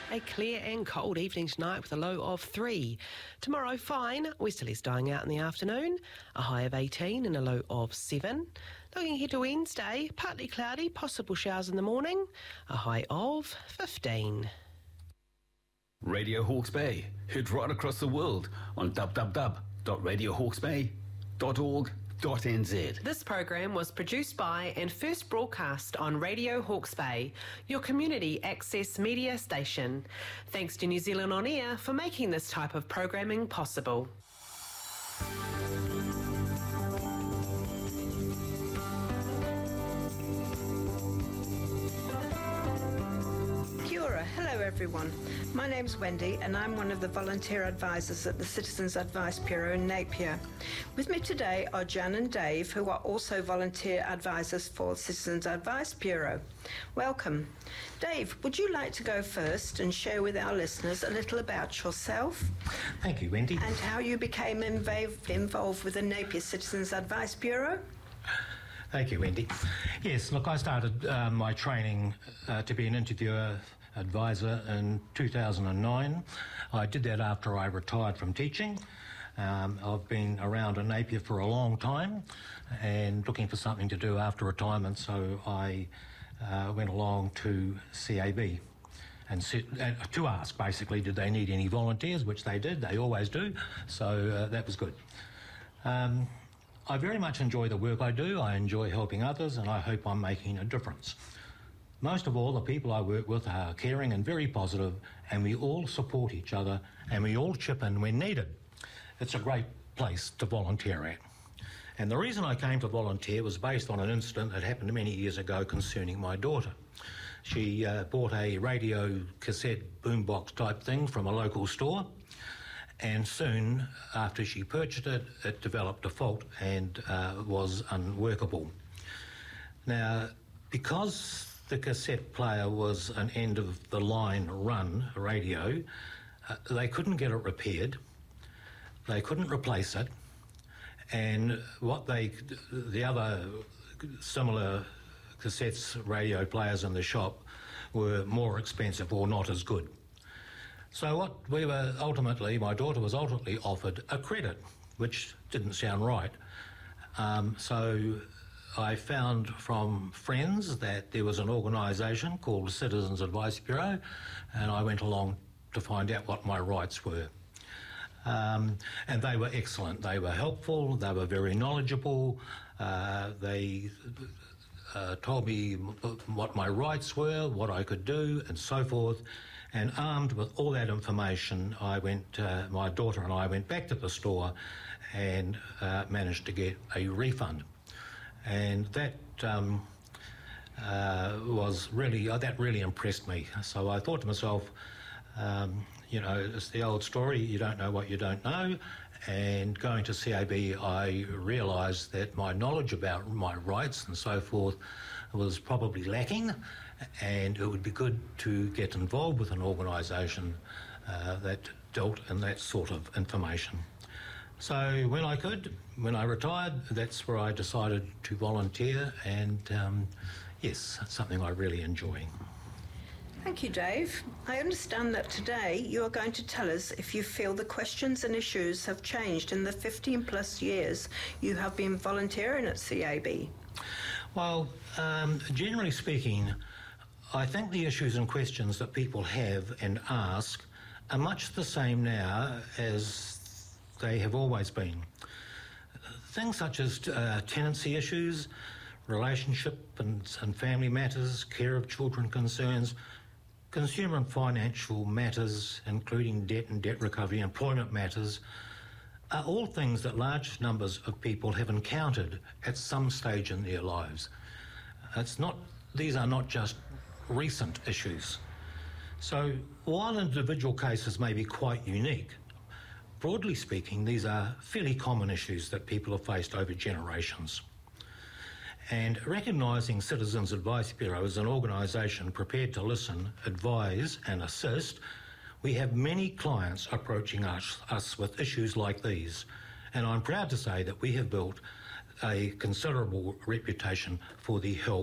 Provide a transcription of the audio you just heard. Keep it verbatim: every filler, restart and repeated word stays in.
A clear and cold evening tonight with a low of three. Tomorrow, fine. Westerlies dying out in the afternoon. A high of eighteen and a low of seven. Looking ahead to Wednesday, partly cloudy, possible showers in the morning. A high of fifteen. Radio Hawke's Bay, heard right across the world on w w w dot radio hawke's bay dot org dot n z. This program was produced by and first broadcast on Radio Hawke's Bay, your community access media station. Thanks to New Zealand On Air for making this type of programming possible. Kia ora. Hello everyone. My name's Wendy and I'm one of the volunteer advisors at the Citizens Advice Bureau in Napier. With me today are Jan and Dave, who are also volunteer advisors for Citizens Advice Bureau. Welcome. Dave, would you like to go first and share with our listeners a little about yourself? Thank you, Wendy. And how you became inv- involved with the Napier Citizens Advice Bureau? Thank you, Wendy. Yes, look, I started uh, my training uh, to be an interviewer advisor in two thousand nine. I did that after I retired from teaching. Um, I've been around in Napier for a long time and looking for something to do after retirement, so I uh, went along to C A B and sit, uh, to ask, basically, did they need any volunteers, which they did. They always do, so uh, that was good. Um, I very much enjoy the work I do. I enjoy helping others, and I hope I'm making a difference. Most of all, the people I work with are caring and very positive, and we all support each other, and we all chip in when needed. It's a great place to volunteer at. And the reason I came to volunteer was based on an incident that happened many years ago concerning my daughter. She uh, bought a radio cassette boombox type thing from a local store, and soon after she purchased it, it developed a fault and uh, was unworkable. Now, because the cassette player was an end-of-the-line run radio, uh, they couldn't get it repaired, they couldn't replace it, and what they, the other similar cassettes, radio players in the shop were more expensive or not as good. So what we were ultimately, my daughter was ultimately offered a credit, which didn't sound right. Um, so I found from friends that there was an organisation called the Citizens Advice Bureau, and I went along to find out what my rights were. Um, and they were excellent. They were helpful, they were very knowledgeable, uh, they uh, told me what my rights were, what I could do, and so forth. And armed with all that information, I went, uh, my daughter and I went back to the store and uh, managed to get a refund. And that um, uh, was really, uh, that really impressed me. So I thought to myself, um, you know, it's the old story, you don't know what you don't know. And going to C A B, I realised that my knowledge about my rights and so forth was probably lacking, and it would be good to get involved with an organisation uh, that dealt in that sort of information. So when I could, when I retired, that's where I decided to volunteer, and um, yes, it's something I really enjoy. Thank you, Dave. I understand that today you are going to tell us if you feel the questions and issues have changed in the fifteen plus years you have been volunteering at C A B. Well, um, generally speaking, I think the issues and questions that people have and ask are much the same now as they have always been. Things such as uh, tenancy issues, relationship and, and family matters, care of children concerns, consumer and financial matters, including debt and debt recovery, employment matters, are all things that large numbers of people have encountered at some stage in their lives. It's not, these are not just recent issues. So while individual cases may be quite unique, broadly speaking, these are fairly common issues that people have faced over generations. And recognising Citizens Advice Bureau as an organisation prepared to listen, advise and assist, we have many clients approaching us, us with issues like these. And I'm proud to say that we have built a considerable reputation for the help